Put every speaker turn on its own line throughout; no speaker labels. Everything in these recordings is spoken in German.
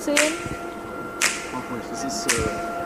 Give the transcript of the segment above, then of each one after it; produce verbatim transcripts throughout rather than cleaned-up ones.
zehn.
Das ist äh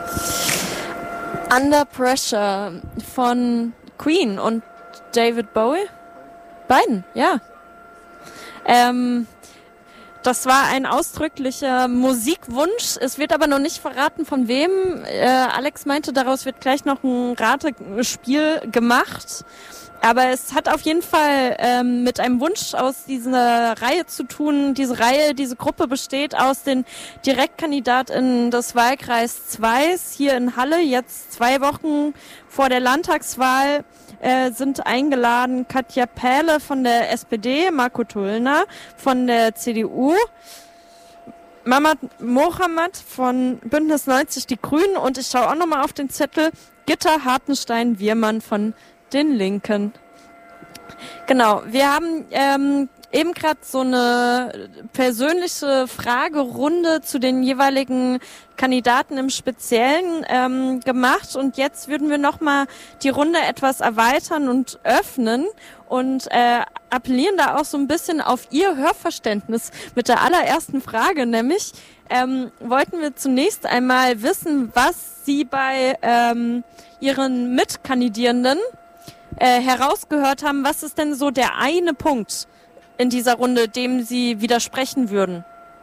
Under Pressure von Queen und David Bowie. Beiden, ja. Ähm, das war ein ausdrücklicher Musikwunsch. Es wird aber noch nicht verraten, von wem. Äh, Alex meinte, daraus wird gleich noch ein Ratespiel gemacht. Aber es hat auf jeden Fall ähm, mit einem Wunsch aus dieser Reihe zu tun. Diese Reihe, diese Gruppe besteht aus den DirektkandidatInnen des Wahlkreis zwei hier in Halle. Jetzt zwei Wochen vor der Landtagswahl äh, sind eingeladen Katja Pähle von der S P D, Marco Tullner von der C D U, Mamad Mohammed von Bündnis neunzig Die Grünen und ich schaue auch nochmal auf den Zettel, Gitta Hartenstein-Wirmann von den Linken. Genau, wir haben ähm, eben gerade so eine persönliche Fragerunde zu den jeweiligen Kandidaten im Speziellen ähm, gemacht und jetzt würden wir nochmal die Runde etwas erweitern und öffnen und äh, appellieren da auch so ein bisschen auf Ihr Hörverständnis mit der allerersten Frage, nämlich ähm, wollten wir zunächst einmal wissen, was Sie bei ähm, Ihren Mitkandidierenden Äh, herausgehört haben, was ist denn so der eine Punkt in dieser Runde, dem Sie widersprechen würden?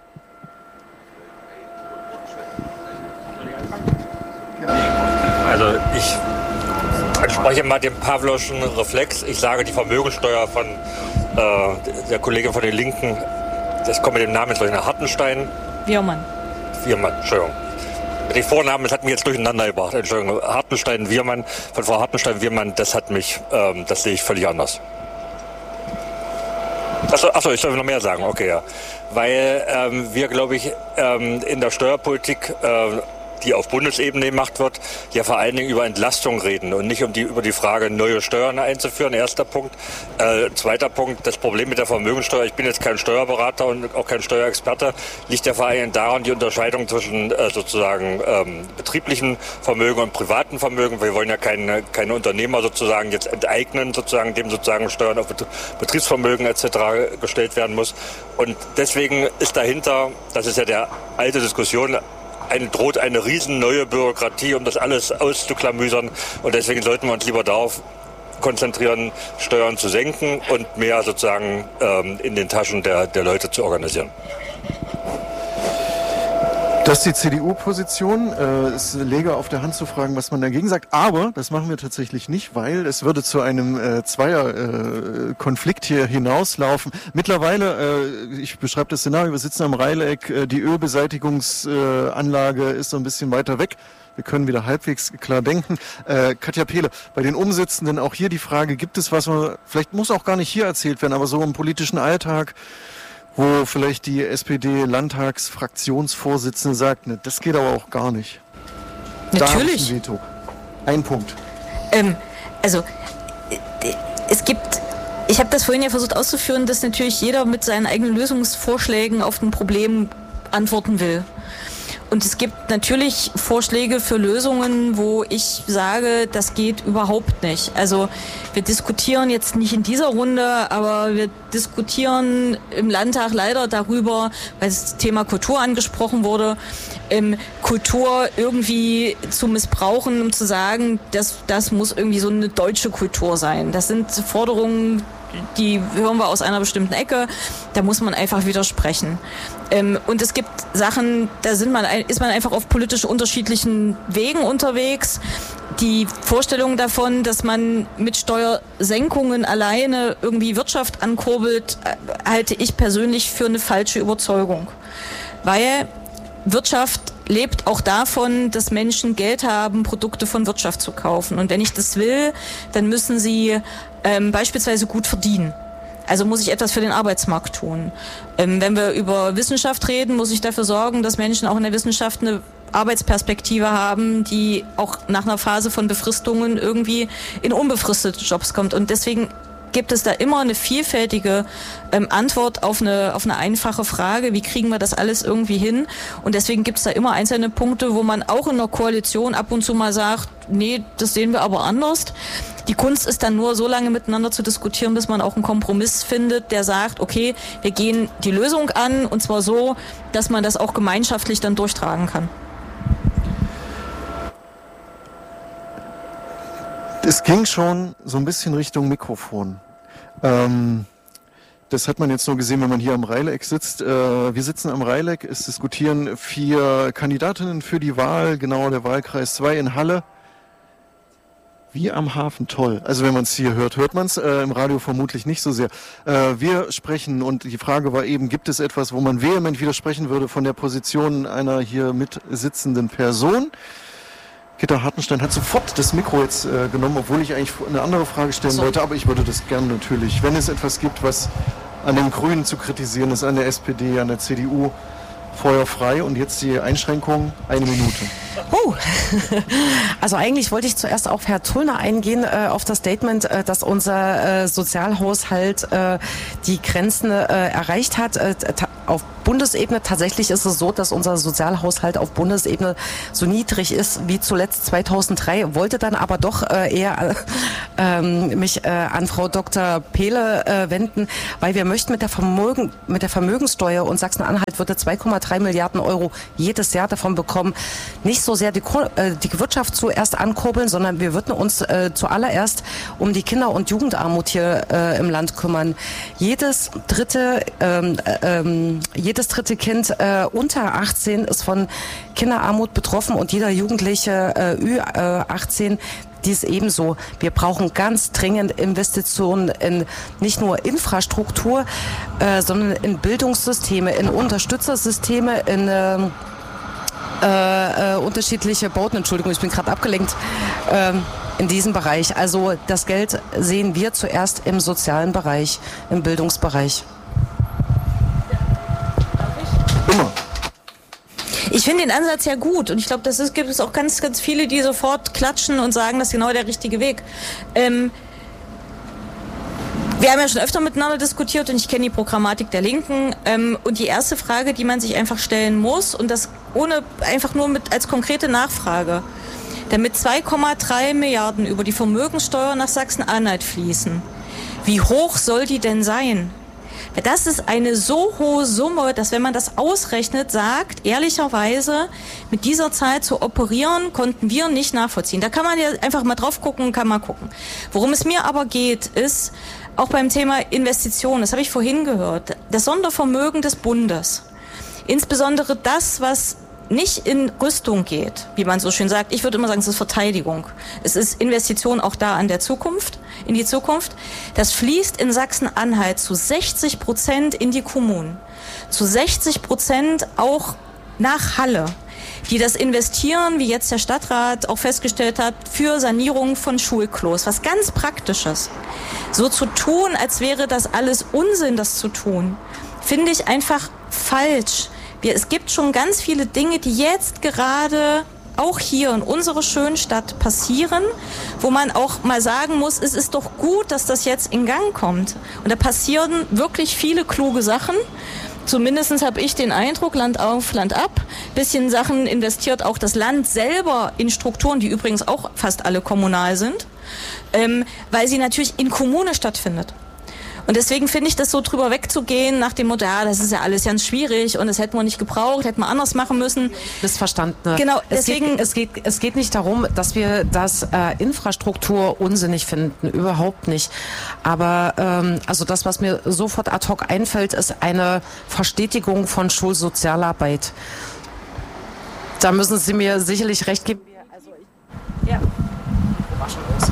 Also ich anspreche mal den Pavloschen Reflex. Ich sage die Vermögensteuer von äh, der Kollegin von den Linken, das kommt mit dem Namen jetzt nach Hartenstein.
Wirmann.
Wirmann, Entschuldigung. Die Vornamen, das hat mich jetzt durcheinander gebracht. Entschuldigung, Hartenstein-Wirmann, von Frau Hartenstein-Wirmann, das hat mich, ähm, das sehe ich völlig anders. Achso, achso, ich soll noch mehr sagen, okay, ja. Weil ähm, wir, glaube ich, ähm, in der Steuerpolitik, äh, die auf Bundesebene gemacht wird, ja vor allen Dingen über Entlastung reden und nicht um die, über die Frage, neue Steuern einzuführen, erster Punkt. Äh, zweiter Punkt, das Problem mit der Vermögensteuer, ich bin jetzt kein Steuerberater und auch kein Steuerexperte, liegt ja vor allen Dingen daran, die Unterscheidung zwischen äh, sozusagen ähm, betrieblichen Vermögen und privaten Vermögen. Wir wollen ja keine, keine Unternehmer sozusagen jetzt enteignen, sozusagen dem sozusagen Steuern auf Betriebsvermögen et cetera gestellt werden muss. Und deswegen ist dahinter, das ist ja der alte Diskussion, Ein, droht eine riesen neue Bürokratie, um das alles auszuklamüsern. Und deswegen sollten wir uns lieber darauf konzentrieren, Steuern zu senken und mehr sozusagen ähm, in den Taschen der, der Leute zu organisieren.
Das ist die C D U-Position. Äh, es läge auf der Hand zu fragen, was man dagegen sagt. Aber das machen wir tatsächlich nicht, weil es würde zu einem äh, Zweier-Konflikt äh, hier hinauslaufen. Mittlerweile, äh, ich beschreibe das Szenario, wir sitzen am Reileck, äh, die Ölbeseitigungsanlage äh, ist so ein bisschen weiter weg. Wir können wieder halbwegs klar denken. Äh, Katja Pähle, bei den Umsitzenden auch hier die Frage, gibt es was, man, vielleicht muss auch gar nicht hier erzählt werden, aber so im politischen Alltag, wo vielleicht die S P D-Landtagsfraktionsvorsitzende sagt, ne, das geht aber auch gar nicht.
Natürlich.
Da ein Veto. Ein Punkt.
Ähm, also, es gibt, ich habe das vorhin ja versucht auszuführen, dass natürlich jeder mit seinen eigenen Lösungsvorschlägen auf ein Problem antworten will. Und es gibt natürlich Vorschläge für Lösungen, wo ich sage, das geht überhaupt nicht. Also wir diskutieren jetzt nicht in dieser Runde, aber wir diskutieren im Landtag leider darüber, weil das Thema Kultur angesprochen wurde, ähm, Kultur irgendwie zu missbrauchen, um zu sagen, das, das muss irgendwie so eine deutsche Kultur sein. Das sind Forderungen, die hören wir aus einer bestimmten Ecke, da muss man einfach widersprechen. Ähm, und es gibt Sachen, da sind man, ist man einfach auf politisch unterschiedlichen Wegen unterwegs. Die Vorstellung davon, dass man mit Steuersenkungen alleine irgendwie Wirtschaft ankurbelt, halte ich persönlich für eine falsche Überzeugung. Weil Wirtschaft lebt auch davon, dass Menschen Geld haben, Produkte von Wirtschaft zu kaufen. Und wenn ich das will, dann müssen sie ähm, beispielsweise gut verdienen. Also muss ich etwas für den Arbeitsmarkt tun. Ähm, wenn wir über Wissenschaft reden, muss ich dafür sorgen, dass Menschen auch in der Wissenschaft eine Arbeitsperspektive haben, die auch nach einer Phase von Befristungen irgendwie in unbefristete Jobs kommt. Und deswegen gibt es da immer eine vielfältige ähm, Antwort auf eine, auf eine einfache Frage, wie kriegen wir das alles irgendwie hin? Und deswegen gibt es da immer einzelne Punkte, wo man auch in der Koalition ab und zu mal sagt, nee, das sehen wir aber anders. Die Kunst ist dann nur so lange miteinander zu diskutieren, bis man auch einen Kompromiss findet, der sagt, okay, wir gehen die Lösung an und zwar so, dass man das auch gemeinschaftlich dann durchtragen kann.
Es ging schon so ein bisschen Richtung Mikrofon. Ähm, das hat man jetzt nur gesehen, wenn man hier am Reileck sitzt. Äh, wir sitzen am Reileck, es diskutieren vier Kandidatinnen für die Wahl, genau der Wahlkreis zwei in Halle. Wie am Hafen, toll. Also wenn man es hier hört, hört man es, äh, im Radio vermutlich nicht so sehr. Äh, wir sprechen, und die Frage war eben, gibt es etwas, wo man vehement widersprechen würde von der Position einer hier mitsitzenden Person? Gitta Hartenstein hat sofort das Mikro jetzt äh, genommen, obwohl ich eigentlich eine andere Frage stellen
so.
wollte, aber ich würde das gerne natürlich. Wenn es etwas gibt, was an den Grünen zu kritisieren ist, an der S P D, an der C D U, Feuer frei. Und jetzt die Einschränkung, eine Minute.
Oh, also eigentlich wollte ich zuerst auf Herr Tullner eingehen, äh, auf das Statement, äh, dass unser äh, Sozialhaushalt äh, die Grenzen äh, erreicht hat. Äh, auf Bundesebene tatsächlich ist es so, dass unser Sozialhaushalt auf Bundesebene so niedrig ist wie zuletzt zweitausenddrei, wollte dann aber doch äh, eher äh, mich äh, an Frau Doktor Pehle äh, wenden, weil wir möchten mit der Vermögen, mit der Vermögenssteuer, und Sachsen-Anhalt würde zwei Komma drei Milliarden Euro jedes Jahr davon bekommen, nicht so sehr die, äh, die Wirtschaft zuerst ankurbeln, sondern wir würden uns äh, zuallererst um die Kinder- und Jugendarmut hier äh, im Land kümmern. Jedes dritte, ähm, ähm, jedes dritte Kind äh, unter achtzehn ist von Kinderarmut betroffen und jeder Jugendliche äh, Ü achtzehn dies ebenso. Wir brauchen ganz dringend Investitionen in nicht nur Infrastruktur, äh, sondern in Bildungssysteme, in Unterstützersysteme, in äh, äh, unterschiedliche Bauten. Entschuldigung, ich bin gerade abgelenkt. Äh, in diesem Bereich. Also das Geld sehen wir zuerst im sozialen Bereich, im Bildungsbereich.
Immer.
Ich finde den Ansatz ja gut und ich glaube, das ist, gibt es auch ganz, ganz viele, die sofort klatschen und sagen, das ist genau der richtige Weg. Ähm, wir haben ja schon öfter miteinander diskutiert und ich kenne die Programmatik der Linken. Ähm, und die erste Frage, die man sich einfach stellen muss, und das ohne einfach nur mit als konkrete Nachfrage, damit zwei Komma drei Milliarden über die Vermögenssteuer nach Sachsen-Anhalt fließen, wie hoch soll die denn sein? Das ist eine so hohe Summe, dass wenn man das ausrechnet, sagt, ehrlicherweise, mit dieser Zeit zu operieren, konnten wir nicht nachvollziehen. Da kann man ja einfach mal drauf gucken, kann man gucken. Worum es mir aber geht, ist, auch beim Thema Investitionen, das habe ich vorhin gehört, das Sondervermögen des Bundes. Insbesondere das, was nicht in Rüstung geht, wie man so schön sagt. Ich würde immer sagen, es ist Verteidigung. Es ist Investition auch da an der Zukunft, in die Zukunft. Das fließt in Sachsen-Anhalt zu sechzig Prozent in die Kommunen, zu sechzig Prozent auch nach Halle, die das investieren, wie jetzt der Stadtrat auch festgestellt hat, für Sanierung von Schulklos. Was ganz Praktisches. So zu tun, als wäre das alles Unsinn, das zu tun, finde ich einfach falsch. Wir, es gibt schon ganz viele Dinge, die jetzt gerade auch hier in unserer schönen Stadt passieren, wo man auch mal sagen muss, es ist doch gut, dass das jetzt in Gang kommt. Und da passieren wirklich viele kluge Sachen. Zumindest habe ich den Eindruck, Land auf, Land ab, bisschen Sachen investiert auch das Land selber in Strukturen, die übrigens auch fast alle kommunal sind, ähm, weil sie natürlich in Kommune stattfindet. Und deswegen finde ich das so drüber wegzugehen nach dem Motto, ja, das ist ja alles ganz schwierig und das hätten wir nicht gebraucht, hätten wir anders machen müssen.
Missverstanden.
Genau,
es
deswegen.
Geht, es, geht, es geht nicht darum, dass wir das äh, Infrastruktur unsinnig finden, überhaupt nicht. Aber ähm, also das, was mir sofort ad hoc einfällt, ist eine Verstetigung von Schulsozialarbeit. Da müssen Sie mir sicherlich recht geben. Also ich, ja. War schon los.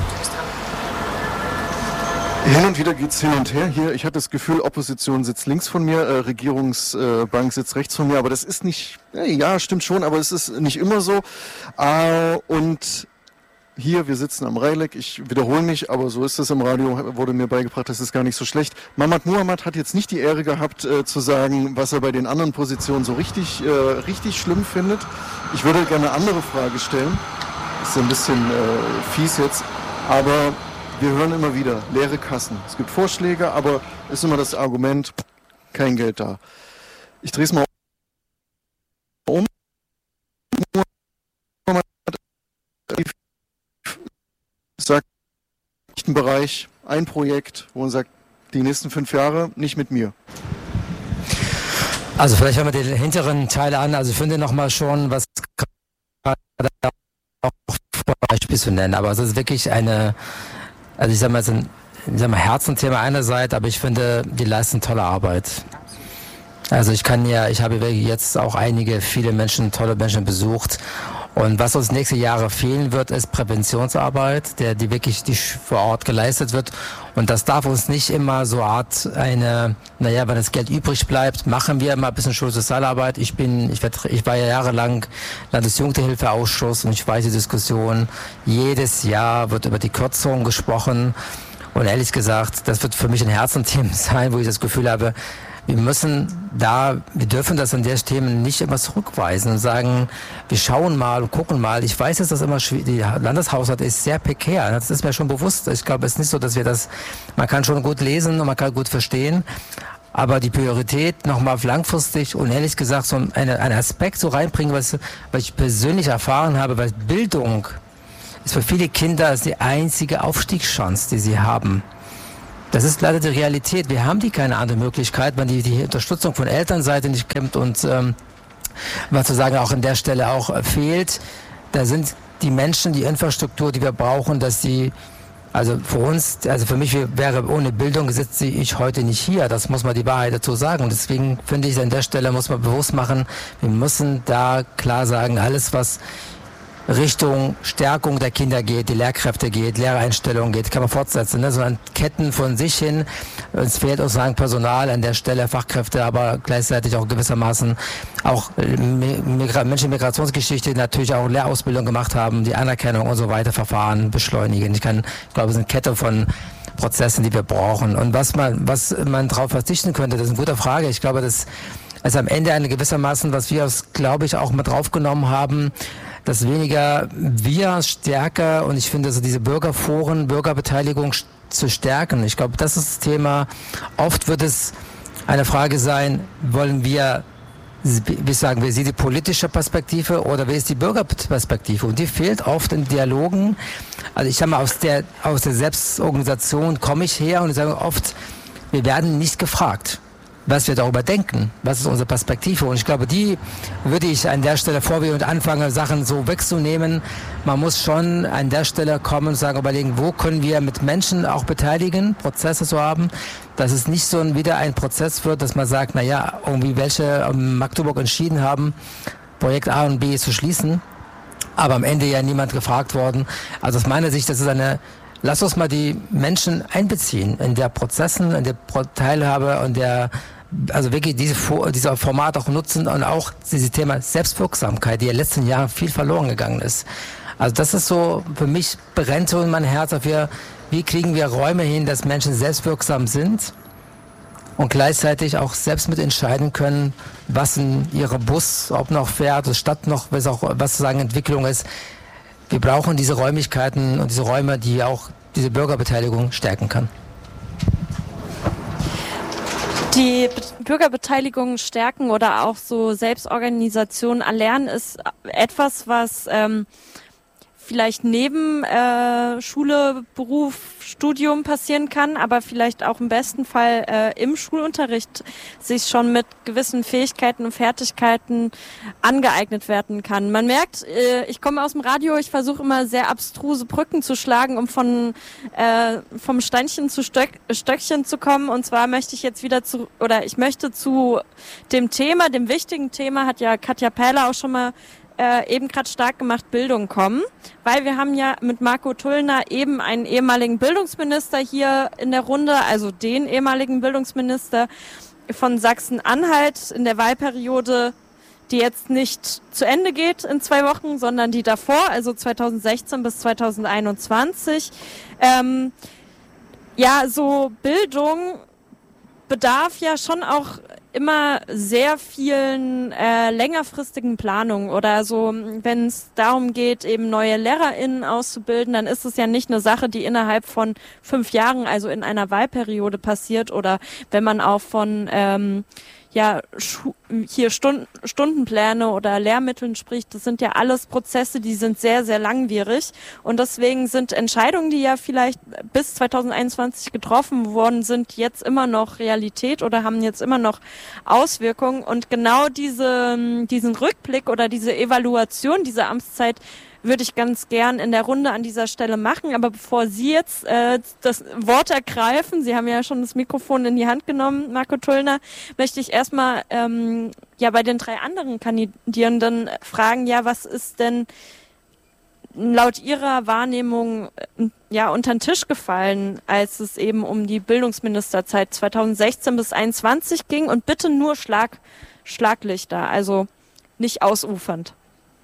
Hin und wieder geht's hin und her. Hier, ich hatte das Gefühl, Opposition sitzt links von mir, äh, Regierungsbank äh, sitzt rechts von mir, aber das ist nicht, ja, ja, stimmt schon, aber es ist nicht immer so. Äh, und hier, wir sitzen am Reileck, ich wiederhole mich, aber so ist es im Radio, wurde mir beigebracht, das ist gar nicht so schlecht. Mamat Muhammad hat jetzt nicht die Ehre gehabt, äh, zu sagen, was er bei den anderen Positionen so richtig, äh, richtig schlimm findet. Ich würde gerne eine andere Frage stellen. Ist ein bisschen äh, fies jetzt, aber wir hören immer wieder leere Kassen. Es gibt Vorschläge, aber es ist immer das Argument, kein Geld da. Ich drehe es mal um. Sagt bestimmten Bereich ein Projekt, wo man sagt, die nächsten fünf Jahre nicht mit mir?
Also vielleicht hören wir den hinteren Teil an. Also ich finde nochmal schon, was gerade auch Beispiel zu nennen, aber es ist wirklich eine, also ich sag mal, es ist ein ich sag mal, Herzenthema einerseits, aber ich finde, die leisten tolle Arbeit. Also ich kann ja, ich habe jetzt auch einige, viele Menschen, tolle Menschen besucht. Und was uns nächste Jahre fehlen wird, ist Präventionsarbeit, der, die wirklich die vor Ort geleistet wird. Und das darf uns nicht immer so Art eine, naja, wenn das Geld übrig bleibt, machen wir immer ein bisschen Schulsozialarbeit. Ich bin, ich, werd, ich war ja jahrelang Landesjugendhilfeausschuss und ich weiß die Diskussion. Jedes Jahr wird über die Kürzung gesprochen. Und ehrlich gesagt, das wird für mich ein Herzenthema sein, wo ich das Gefühl habe, wir müssen da, wir dürfen das an der Themen nicht immer zurückweisen und sagen, wir schauen mal und gucken mal. Ich weiß, dass das immer schwierig, die Landeshaushalt ist sehr prekär. Das ist mir schon bewusst. Ich glaube, es ist nicht so, dass wir das, man kann schon gut lesen und man kann gut verstehen. Aber die Priorität nochmal langfristig und ehrlich gesagt so eine, einen Aspekt so reinbringen, was, was ich persönlich erfahren habe, weil Bildung ist für viele Kinder die einzige Aufstiegschance, die sie haben. Das ist leider die Realität. Wir haben die keine andere Möglichkeit, wenn die, die Unterstützung von Elternseite nicht kommt und ähm, was zu sagen auch an der Stelle auch äh, fehlt. Da sind die Menschen, die Infrastruktur, die wir brauchen, dass die, also für uns, also für mich wäre ohne Bildung sitze ich heute nicht hier. Das muss man die Wahrheit dazu sagen. Und deswegen finde ich, an der Stelle muss man bewusst machen, wir müssen da klar sagen, alles was Richtung Stärkung der Kinder geht, die Lehrkräfte geht, Lehrereinstellungen geht, kann man fortsetzen, ne? So an Ketten von sich hin. Es fehlt uns sagen Personal an der Stelle, Fachkräfte, aber gleichzeitig auch gewissermaßen auch Migra- Menschen mit Migrationsgeschichte, die natürlich auch Lehrausbildung gemacht haben, die Anerkennung und so weiter, Verfahren beschleunigen. Ich kann, ich glaube, es ist eine Kette von Prozessen, die wir brauchen. Und was man, was man darauf verzichten könnte, das ist eine gute Frage. Ich glaube, das ist am Ende eine gewissermaßen, was wir, glaube ich, auch mit draufgenommen haben, dass weniger wir stärker und ich finde, so diese Bürgerforen, Bürgerbeteiligung zu stärken. Ich glaube, das ist das Thema. Oft wird es eine Frage sein, wollen wir, wie sagen wir, sie die politische Perspektive oder wie ist die Bürgerperspektive? Und die fehlt oft in Dialogen. Also ich sage mal, aus der, aus der Selbstorganisation komme ich her und ich sage oft, wir werden nicht gefragt, was wir darüber denken, was ist unsere Perspektive. Und ich glaube, die würde ich an der Stelle, bevor wir anfangen, Sachen so wegzunehmen, man muss schon an der Stelle kommen und sagen, überlegen, wo können wir mit Menschen auch beteiligen, Prozesse zu haben, dass es nicht so ein, wieder ein Prozess wird, dass man sagt, naja, irgendwie welche in Magdeburg entschieden haben, Projekt A und B zu schließen, aber am Ende ja niemand gefragt worden. Also aus meiner Sicht, das ist eine Lass uns mal die Menschen einbeziehen in der Prozessen, in der Teilhabe und der, also wirklich diese, dieser Format auch nutzen und auch dieses Thema Selbstwirksamkeit, die in den letzten Jahren viel verloren gegangen ist. Also das ist so, für mich brennt so in mein Herz dafür, wie kriegen wir Räume hin, dass Menschen selbstwirksam sind und gleichzeitig auch selbst mitentscheiden können, was in ihrem Bus, ob noch fährt, die Stadt noch, was auch, was sozusagen Entwicklung ist. Wir brauchen diese Räumlichkeiten und diese Räume, die auch diese Bürgerbeteiligung stärken kann.
Die Be- Bürgerbeteiligung stärken oder auch so Selbstorganisation erlernen ist etwas, was ähm, vielleicht neben äh, Schule, Beruf, Studium passieren kann, aber vielleicht auch im besten Fall äh, im Schulunterricht sich schon mit gewissen Fähigkeiten und Fertigkeiten angeeignet werden kann. Man merkt, äh, ich komme aus dem Radio, ich versuche immer sehr abstruse Brücken zu schlagen, um von äh, vom Steinchen zu Stöck, Stöckchen zu kommen. Und zwar möchte ich jetzt wieder zu, oder ich möchte zu dem Thema, dem wichtigen Thema, hat ja Katja Perler auch schon mal Äh, eben gerade stark gemacht, Bildung kommen, weil wir haben ja mit Marco Tullner eben einen ehemaligen Bildungsminister hier in der Runde, also den ehemaligen Bildungsminister von Sachsen-Anhalt in der Wahlperiode, die jetzt nicht zu Ende geht in zwei Wochen, sondern die davor, also zweitausendsechzehn bis zweitausendeinundzwanzig. Ähm, ja, so Bildung bedarf ja schon auch immer sehr vielen äh, längerfristigen Planungen oder so, wenn es darum geht, eben neue LehrerInnen auszubilden, dann ist es ja nicht eine Sache, die innerhalb von fünf Jahren, also in einer Wahlperiode passiert oder wenn man auch von ähm, ja Schu- hier Stunden, Stundenpläne oder Lehrmitteln spricht, das sind ja alles Prozesse, die sind sehr, sehr langwierig. Und deswegen sind Entscheidungen, die ja vielleicht bis zwanzig einundzwanzig getroffen worden sind, jetzt immer noch Realität oder haben jetzt immer noch Auswirkungen. Und genau diese, diesen Rückblick oder diese Evaluation dieser Amtszeit würde ich ganz gern in der Runde an dieser Stelle machen. Aber bevor Sie jetzt äh, das Wort ergreifen, Sie haben ja schon das Mikrofon in die Hand genommen, Marco Tullner, möchte ich erstmal ähm, ja bei den drei anderen Kandidierenden fragen, ja, was ist denn laut Ihrer Wahrnehmung äh, ja unter den Tisch gefallen, als es eben um die Bildungsministerzeit zweitausendsechzehn bis einundzwanzig ging, und bitte nur Schlag, Schlaglichter, also nicht ausufernd.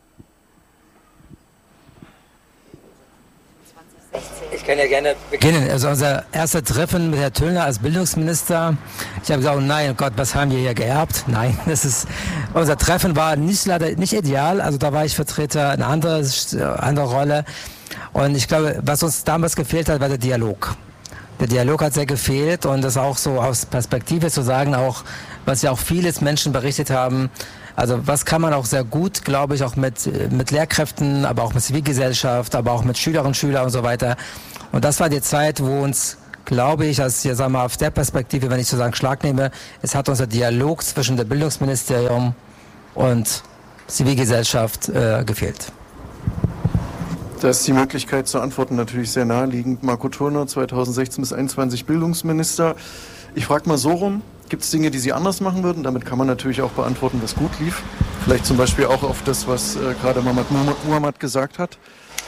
Ich kann ja gerne beginnen. Also unser erster Treffen mit Herrn Tullner als Bildungsminister. Ich habe gesagt, oh nein, oh Gott, was haben wir hier geerbt? Nein, das ist, unser Treffen war nicht leider nicht ideal. Also da war ich Vertreter eine andere, andere Rolle. Und ich glaube, was uns damals gefehlt hat, war der Dialog. Der Dialog hat sehr gefehlt, und das auch so aus Perspektive zu sagen, auch was ja auch viele Menschen berichtet haben. Also was kann man auch sehr gut, glaube ich, auch mit, mit Lehrkräften, aber auch mit Zivilgesellschaft, aber auch mit Schülerinnen und Schülern und so weiter. Und das war die Zeit, wo uns, glaube ich, als hier, sagen wir, auf der Perspektive, wenn ich sozusagen Schlag nehme, es hat unser Dialog zwischen dem Bildungsministerium und Zivilgesellschaft äh, gefehlt.
Da ist die Möglichkeit zu antworten natürlich sehr naheliegend. Marco Tullner, zweitausendsechzehn bis einundzwanzig Bildungsminister. Ich frage mal so rum. Gibt es Dinge, die Sie anders machen würden? Damit kann man natürlich auch beantworten, was gut lief. Vielleicht zum Beispiel auch auf das, was äh, gerade Mahmoud Muhammad gesagt hat.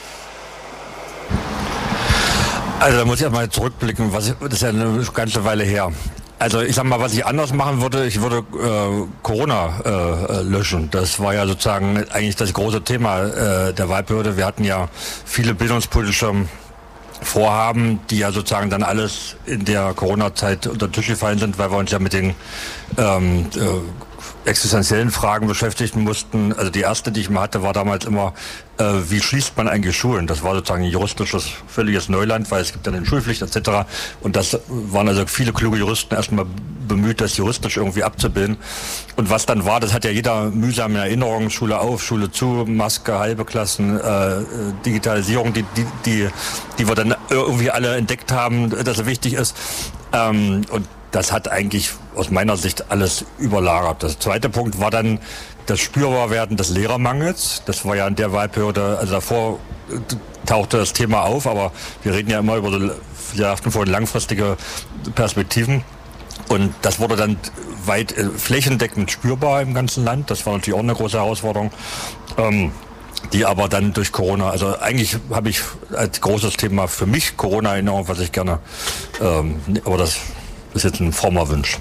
Also da muss ich erstmal zurückblicken, was ich, das ist ja eine ganze Weile her. Also ich sag mal, was ich anders machen würde, ich würde äh, Corona äh, löschen. Das war ja sozusagen eigentlich das große Thema äh, der Wahlperiode. Wir hatten ja viele bildungspolitische Vorhaben, die ja sozusagen dann alles in der Corona-Zeit unter den Tisch gefallen sind, weil wir uns ja mit den ähm, äh, existenziellen Fragen beschäftigen mussten. Also die erste, die ich mal hatte, war damals immer, äh, wie schließt man eigentlich Schulen? Das war sozusagen ein juristisches, völliges Neuland, weil es gibt ja eine Schulpflicht et cetera. Und das waren also viele kluge Juristen erstmal bemüht, das juristisch irgendwie abzubilden. Und was dann war, das hat ja jeder mühsam in Erinnerung, Schule auf, Schule zu, Maske, halbe Klassen, äh, Digitalisierung, die, die, die, die wir dann irgendwie alle entdeckt haben, dass es wichtig ist. Ähm, und das hat eigentlich aus meiner Sicht alles überlagert. Der zweite Punkt war dann das Spürbarwerden des Lehrermangels. Das war ja in der Wahlperiode, also davor tauchte das Thema auf, aber wir reden ja immer über so, wir sagten vorhin, langfristige Perspektiven. Und das wurde dann weit äh, flächendeckend spürbar im ganzen Land. Das war natürlich auch eine große Herausforderung, ähm, die aber dann durch Corona, also eigentlich habe ich als großes Thema für mich Corona-Erinnerung, was ich gerne, ähm, aber das ist jetzt ein frommer Wunsch.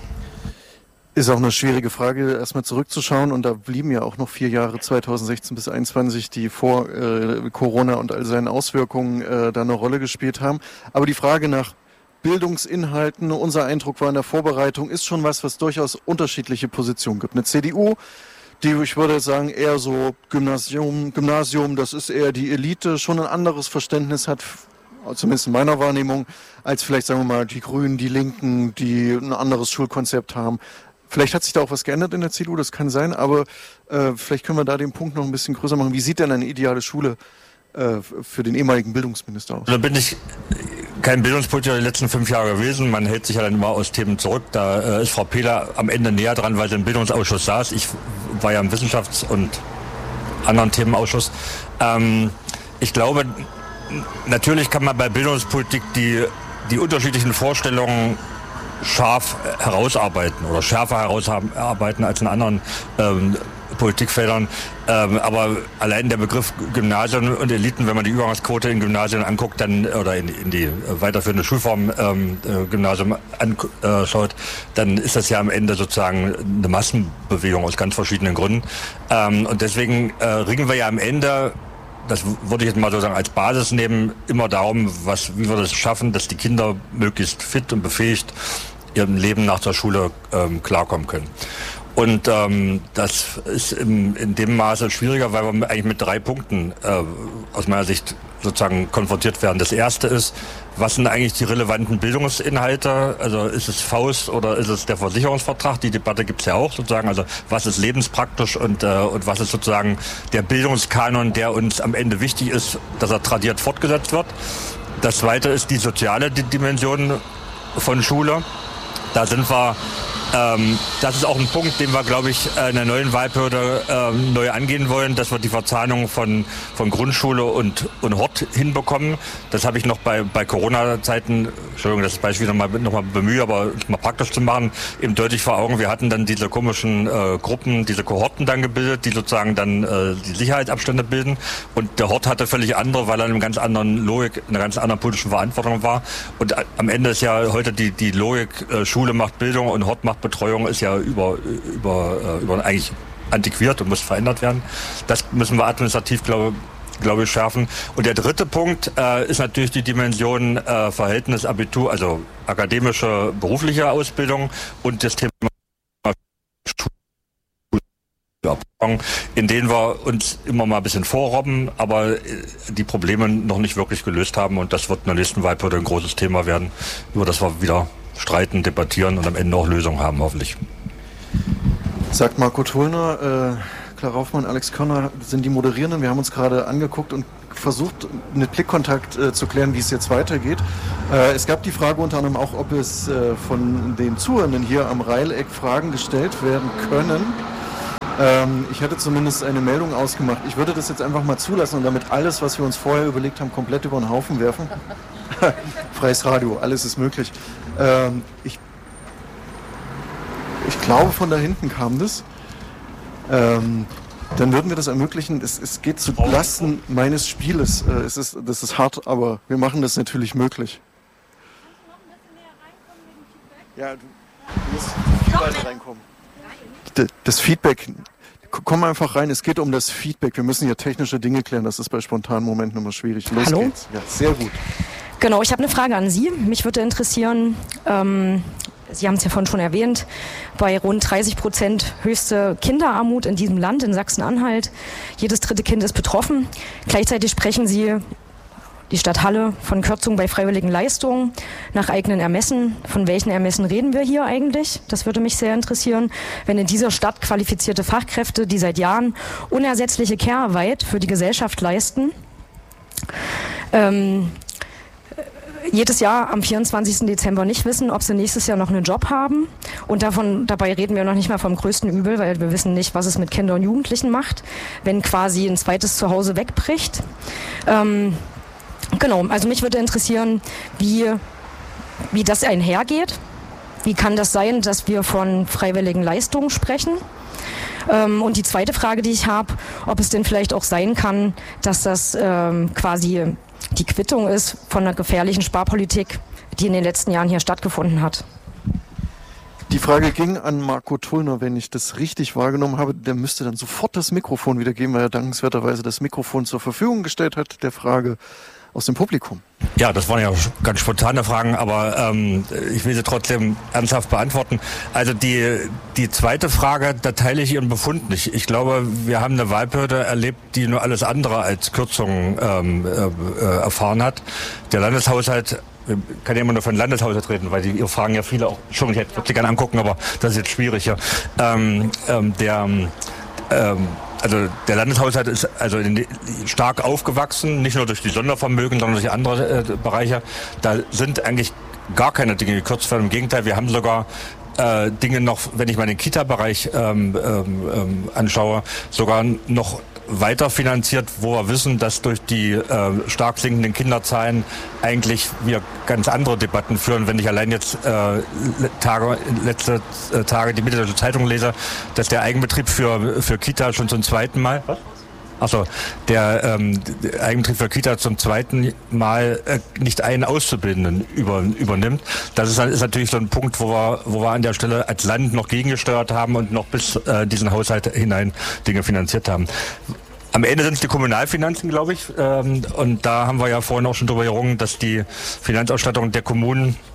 Ist auch eine schwierige Frage, erstmal zurückzuschauen, und da blieben ja auch noch vier Jahre zweitausendsechzehn bis einundzwanzig, die vor äh, Corona und all seinen Auswirkungen äh, da eine Rolle gespielt haben. Aber die Frage nach Bildungsinhalten, unser Eindruck war in der Vorbereitung, ist schon was, was durchaus unterschiedliche Positionen gibt. Eine C D U, die, ich würde sagen, eher so Gymnasium, Gymnasium, das ist eher die Elite, schon ein anderes Verständnis hat, zumindest in meiner Wahrnehmung, als vielleicht, sagen wir mal, die Grünen, die Linken, die ein anderes Schulkonzept haben. Vielleicht hat sich da auch was geändert in der C D U, das kann sein, aber äh, vielleicht können wir da den Punkt noch ein bisschen größer machen. Wie sieht denn eine ideale Schule äh, für den ehemaligen Bildungsminister aus?
Da bin ich kein Bildungspolitiker die letzten fünf Jahre gewesen. Man hält sich ja dann immer aus Themen zurück. Da äh, ist Frau Pehler am Ende näher dran, weil sie im Bildungsausschuss saß. Ich war ja im Wissenschafts- und anderen Themenausschuss. Ähm, ich glaube, natürlich kann man bei Bildungspolitik die, die unterschiedlichen Vorstellungen scharf herausarbeiten oder schärfer herausarbeiten als in anderen ähm, Politikfeldern. Ähm, aber allein der Begriff Gymnasien und Eliten, wenn man die Übergangsquote in Gymnasien anguckt, dann oder in, in die weiterführende Schulform ähm, äh, Gymnasium anschaut, dann ist das ja am Ende sozusagen eine Massenbewegung aus ganz verschiedenen Gründen. Ähm, und deswegen äh, ringen wir ja am Ende, das würde ich jetzt mal sozusagen als Basis nehmen, immer darum, was, wie wir das schaffen, dass die Kinder möglichst fit und befähigt ihrem Leben nach der Schule ähm, klarkommen können. Und ähm, das ist im, in dem Maße schwieriger, weil wir eigentlich mit drei Punkten äh, aus meiner Sicht sozusagen konfrontiert werden. Das erste ist, was sind eigentlich die relevanten Bildungsinhalte? Also ist es Faust oder ist es der Versicherungsvertrag? Die Debatte gibt es ja auch sozusagen. Also was ist lebenspraktisch und, äh, und was ist sozusagen der Bildungskanon, der uns am Ende wichtig ist, dass er tradiert fortgesetzt wird. Das zweite ist die soziale Dimension von Schule. Da sind wir, ähm, das ist auch ein Punkt, den wir, glaube ich, in der neuen Wahlperiode äh, neu angehen wollen, dass wir die Verzahnung von, von Grundschule und, und Hort hinbekommen. Das habe ich noch bei, bei Corona-Zeiten, Entschuldigung, das Beispiel nochmal noch mal bemühe, aber mal praktisch zu machen, eben deutlich vor Augen. Wir hatten dann diese komischen äh, Gruppen, diese Kohorten dann gebildet, die sozusagen dann äh, die Sicherheitsabstände bilden. Und der Hort hatte völlig andere, weil er in einer ganz anderen Logik, in einer ganz anderen politischen Verantwortung war. Und äh, am Ende ist ja heute die, die Logik, äh, Schule macht Bildung und Hort macht Betreuung, ist ja über, über, über eigentlich antiquiert und muss verändert werden. Das müssen wir administrativ, glaube, glaube ich, schärfen. Und der dritte Punkt äh, ist natürlich die Dimension äh, Verhältnis Abitur, also akademische, berufliche Ausbildung und das Thema in denen wir uns immer mal ein bisschen vorrobben, aber die Probleme noch nicht wirklich gelöst haben, und das wird in der nächsten Wahlperiode ein großes Thema werden, über das wir wieder streiten, debattieren und am Ende auch Lösungen haben, hoffentlich.
Sagt Marco Tollner, äh, Clara Hoffmann, Alex Körner sind die Moderierenden. Wir haben uns gerade angeguckt und versucht, mit Blickkontakt äh, zu klären, wie es jetzt weitergeht. Äh, es gab die Frage unter anderem auch, ob es äh, von den Zuhörenden hier am Reileck Fragen gestellt werden können. Ähm, ich hätte zumindest eine Meldung ausgemacht. Ich würde das jetzt einfach mal zulassen und damit alles, was wir uns vorher überlegt haben, komplett über den Haufen werfen. Freies Radio, alles ist möglich. Ähm, ich, ich glaube, von da hinten kam das. Ähm, dann würden wir das ermöglichen. Es, es geht zu Lasten meines Spieles. Äh, es ist, das ist hart, aber wir machen das natürlich möglich. Ja, du, du musst viel weiter reinkommen. Das Feedback, komm einfach rein, es geht um das Feedback. Wir müssen hier technische Dinge klären, das ist bei spontanen Momenten immer schwierig. Los
Hallo?
geht's. Ja, sehr gut.
Genau, ich habe eine Frage an Sie. Mich würde interessieren, ähm, Sie haben es ja vorhin schon erwähnt, bei rund dreißig Prozent höchste Kinderarmut in diesem Land, in Sachsen-Anhalt. Jedes dritte Kind ist betroffen. Gleichzeitig sprechen Sie, die Stadt Halle, von Kürzungen bei freiwilligen Leistungen nach eigenen Ermessen. Von welchen Ermessen reden wir hier eigentlich? Das würde mich sehr interessieren. Wenn in dieser Stadt qualifizierte Fachkräfte, die seit Jahren unersetzliche Care-Arbeit für die Gesellschaft leisten, ähm, jedes Jahr am vierundzwanzigsten Dezember nicht wissen, ob sie nächstes Jahr noch einen Job haben. Und davon, dabei reden wir noch nicht mal vom größten Übel, weil wir wissen nicht, was es mit Kindern und Jugendlichen macht, wenn quasi ein zweites Zuhause wegbricht. Ähm, genau, also mich würde interessieren, wie, wie das einhergeht. Wie kann das sein, dass wir von freiwilligen Leistungen sprechen? Ähm, und die zweite Frage, die ich habe, ob es denn vielleicht auch sein kann, dass das ähm, quasi die Quittung ist von einer gefährlichen Sparpolitik, die in den letzten Jahren hier stattgefunden hat.
Die Frage ging an Marco Tollner, wenn ich das richtig wahrgenommen habe. Der müsste dann sofort das Mikrofon wieder geben, weil er dankenswerterweise das Mikrofon zur Verfügung gestellt hat. Der Frage aus dem Publikum.
Ja, das waren ja ganz spontane Fragen, aber ähm, ich will sie trotzdem ernsthaft beantworten. Also die die zweite Frage, da teile ich Ihren Befund nicht. Ich glaube, wir haben eine Wahlperiode erlebt, die nur alles andere als Kürzungen ähm, äh, erfahren hat. Der Landeshaushalt, ich kann ja immer nur von Landeshaushalt reden, weil die ihr fragen ja viele auch schon, ich hätte sie gerne angucken, aber das ist jetzt schwierig hier. Ähm, ähm, der ähm, Also der Landeshaushalt ist also stark aufgewachsen, nicht nur durch die Sondervermögen, sondern durch andere äh, Bereiche. Da sind eigentlich gar keine Dinge gekürzt worden. Im Gegenteil, wir haben sogar äh, Dinge noch, wenn ich mal den Kita-Bereich ähm, ähm, anschaue, sogar noch weiter finanziert, wo wir wissen, dass durch die äh, stark sinkenden Kinderzahlen eigentlich wir ganz andere Debatten führen. Wenn ich allein jetzt äh, Tage, letzte äh, Tage die Mitteldeutsche Zeitung lese, dass der Eigenbetrieb für für Kita schon zum zweiten Mal, was? Achso, der, ähm, der Eigenbetrieb für Kita zum zweiten Mal äh, nicht einen Auszubildenden über, übernimmt. Das ist, ist natürlich so ein Punkt, wo wir, wo wir an der Stelle als Land noch gegengesteuert haben und noch bis äh, diesen Haushalt hinein Dinge finanziert haben. Am Ende sind es die Kommunalfinanzen, glaube ich. Ähm, und da haben wir ja vorhin auch schon drüber gerungen, dass die Finanzausstattung der Kommunen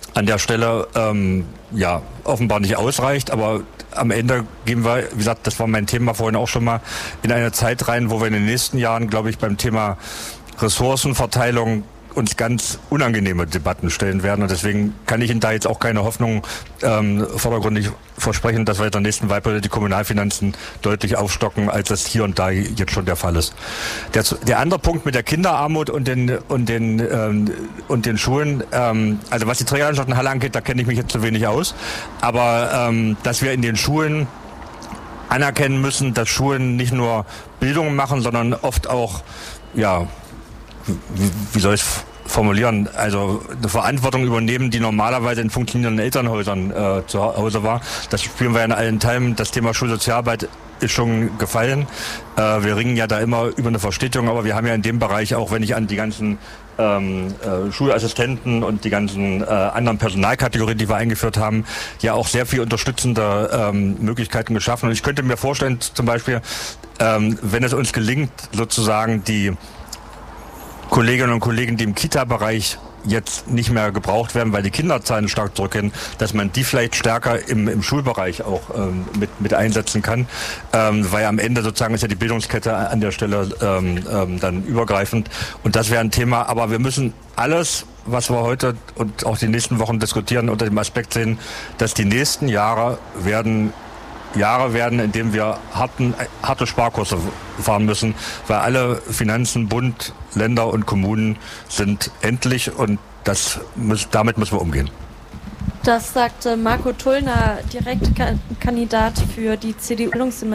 an der Stelle ähm, ja offenbar nicht ausreicht, aber am Ende gehen wir, wie gesagt, das war mein Thema vorhin auch schon mal, in eine Zeit rein, wo wir in den nächsten Jahren, glaube ich, beim Thema Ressourcenverteilung uns ganz unangenehme Debatten stellen werden. Und deswegen kann ich Ihnen da jetzt auch keine Hoffnung ähm, vordergründig versprechen, dass wir in der nächsten Wahlperiode die Kommunalfinanzen deutlich aufstocken, als das hier und da jetzt schon der Fall ist. Der, der andere Punkt mit der Kinderarmut und den und den ähm, und den Schulen, ähm, also was die Trägerlandschaftenhalle angeht, da kenne ich mich jetzt zu wenig aus. Aber ähm, dass wir in den Schulen anerkennen müssen, dass Schulen nicht nur Bildung machen, sondern oft auch, ja, wie, wie soll ich es formulieren, also eine Verantwortung übernehmen, die normalerweise in funktionierenden Elternhäusern äh, zu Hause war. Das spüren wir in allen Teilen. Das Thema Schulsozialarbeit ist schon gefallen. Äh, wir ringen ja da immer über eine Verstetigung, aber wir haben ja in dem Bereich, auch wenn ich an die ganzen ähm, äh, Schulassistenten und die ganzen äh, anderen Personalkategorien, die wir eingeführt haben, ja auch sehr viel unterstützende ähm, Möglichkeiten geschaffen. Und ich könnte mir vorstellen, zum Beispiel, ähm, wenn es uns gelingt, sozusagen die Kolleginnen und Kollegen, die im Kita-Bereich jetzt nicht mehr gebraucht werden, weil die Kinderzahlen stark zurückgehen, dass man die vielleicht stärker im, im Schulbereich auch ähm, mit, mit einsetzen kann, ähm, weil am Ende sozusagen ist ja die Bildungskette an der Stelle ähm, ähm, dann übergreifend und das wäre ein Thema, aber wir müssen alles, was wir heute und auch die nächsten Wochen diskutieren, unter dem Aspekt sehen, dass die nächsten Jahre werden Jahre werden, in denen wir harten, harte Sparkurse fahren müssen, weil alle Finanzen, Bund, Länder und Kommunen sind endlich und das muss, damit müssen wir umgehen.
Das sagte Marco Tullner, Direktkandidat für die C D U.